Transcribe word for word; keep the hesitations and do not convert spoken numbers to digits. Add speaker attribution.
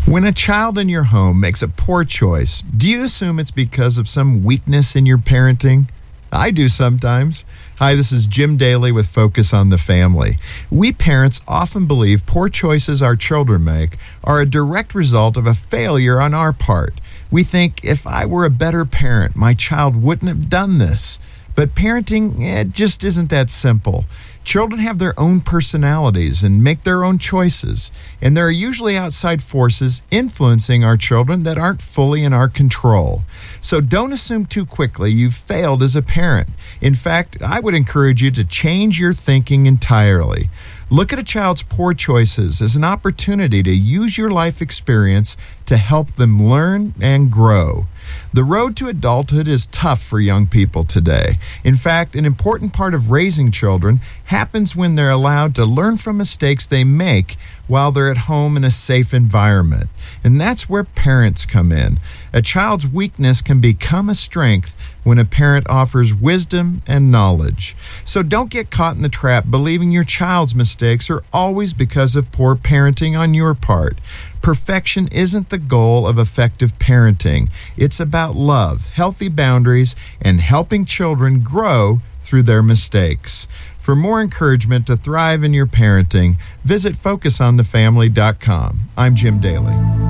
Speaker 1: When a child in your home makes a poor choice, do you assume it's because of some weakness in your parenting? I do sometimes. Hi, this is Jim Daly with Focus on the Family. We parents often believe poor choices our children make are a direct result of a failure on our part. We think, if I were a better parent, my child wouldn't have done this. But parenting, it just isn't that simple. Children have their own personalities and make their own choices, and there are usually outside forces influencing our children that aren't fully in our control. So don't assume too quickly you've failed as a parent. In fact, I would encourage you to change your thinking entirely. Look at a child's poor choices as an opportunity to use your life experience to help them learn and grow. The road to adulthood is tough for young people today. In fact, an important part of raising children happens when they're allowed to learn from mistakes they make while they're at home in a safe environment. And that's where parents come in. A child's weakness can become a strength when a parent offers wisdom and knowledge. So don't get caught in the trap believing your child's mistakes are always because of poor parenting on your part. Perfection isn't the goal of effective parenting. It's about love, healthy boundaries, and helping children grow through their mistakes. For more encouragement to thrive in your parenting, visit focus on the family dot com. I'm Jim Daly.